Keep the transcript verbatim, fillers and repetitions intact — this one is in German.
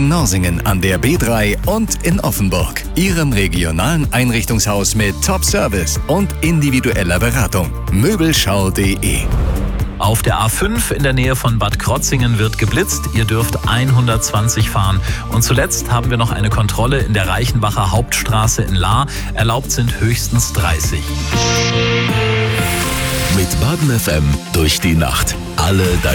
Gelsenkirchen-Norsingen an der B drei und in Offenburg. Ihrem regionalen Einrichtungshaus mit Top-Service und individueller Beratung. Möbelschau punkt de. Auf der A fünf in der Nähe von Bad Krotzingen wird geblitzt. Ihr dürft hundertzwanzig fahren. Und zuletzt haben wir noch eine Kontrolle in der Reichenbacher Hauptstraße in Lahr. Erlaubt sind höchstens dreißig. Mit Baden F M durch die Nacht. Alle